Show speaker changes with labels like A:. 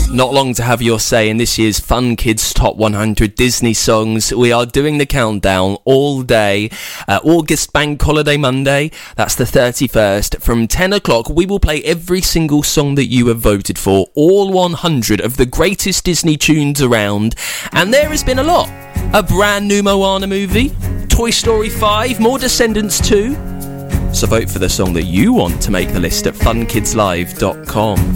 A: Not long to have your say in this year's Fun Kids Top 100 Disney songs. We are doing the countdown all day. August Bank Holiday Monday, that's the 31st. From 10 o'clock, we will play every single song that you have voted for, all 100 of the greatest Disney tunes around. And there has been a lot. A brand new Moana movie, Toy Story 5, more Descendants 2. So vote for the song that you want to make the list at funkidslive.com.